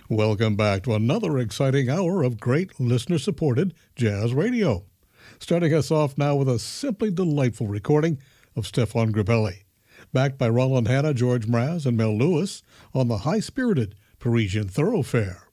Welcome back to another exciting hour of great listener-supported jazz radio. Starting us off now with a simply delightful recording of Stefan Grappelli, backed by Roland Hanna, George Mraz, and Mel Lewis on the high-spirited Parisian Thoroughfare.